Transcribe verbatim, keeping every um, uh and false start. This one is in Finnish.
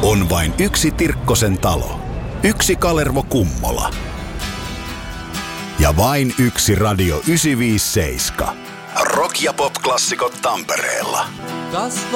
On vain yksi Tirkkosen talo, yksi Kalervo Kummola ja vain yksi Radio yhdeksänsataaviisikymmentäseitsemän. Rock- ja pop-klassikot Tampereella. Kasvo